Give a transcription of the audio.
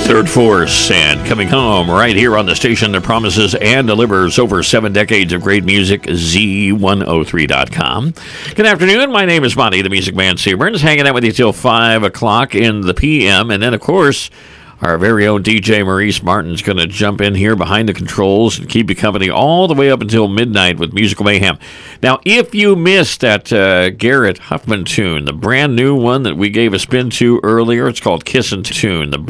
Third Force and Coming Home right here on the station that promises and delivers over 7 decades of great music, Z103.com. Good afternoon. My name is Monty, the Music Man Seaburns, hanging out with you till 5 o'clock in the p.m. And then, of course, our very own DJ Maurice Martin's going to jump in here behind the controls and keep you company all the way up until midnight with Musical Mayhem. Now, if you missed that Garrett Huffman tune, the brand new one that we gave a spin to earlier, it's called Kissin' Tune. The